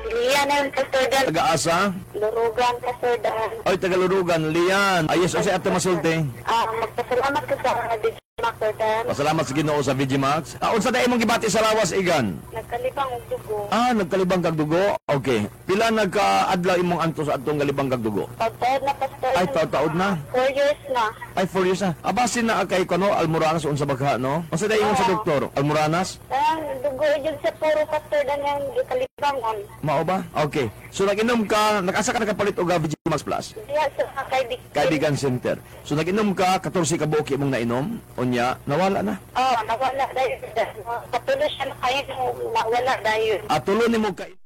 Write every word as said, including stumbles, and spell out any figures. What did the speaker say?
Lian na yung Pastor Dan. Taga-asa? Lurugan, Pastor Dan. Oy, taga-Lurugan, Lian. Ayos, o si Ate Masulti. Ah, magpasalamat ka sa mga D J Pastor Dan. Pasalamat sa Ginoo sa Vigimax. Ah, unsa dai imong gibati sa lawas, Igan? Nagkalipang og dugo. Ah, nagkalibang kag dugo? Okay. Pila nagka-adlaw imong anto sa atong galibang kag dugo? Pagtaod na Pastor Ay, Dan. taod-taod na. Four years na. Ay, four years na. Abasin na kay kono Almoranas unsa bagha, no? Unsa dai imong sa doktor? Almoranas? Ang dugo yun sa puro Pastor Dan yung gikalipangon. Mao ba? Okay. So nag-inom ka, nag-asa ka nakapalit og Vigimax Plus? Diya sa mga kaibigan. Kaibigan Center. So nag-inom ka, fourteen ka buok imong nainom, unya nawala na. Oo, nawala dahil. Patuloy siya na kayo nawala dahil. At tulo nimo ka